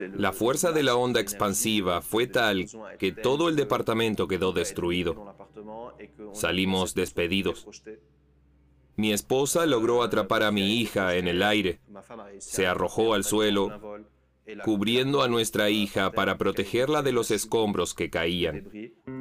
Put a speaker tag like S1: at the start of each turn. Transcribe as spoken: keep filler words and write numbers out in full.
S1: La fuerza de la onda expansiva fue tal que todo el departamento quedó destruido. Salimos despedidos. Mi esposa logró atrapar a mi hija en el aire. Se arrojó al suelo, cubriendo a nuestra hija para protegerla de los escombros que caían.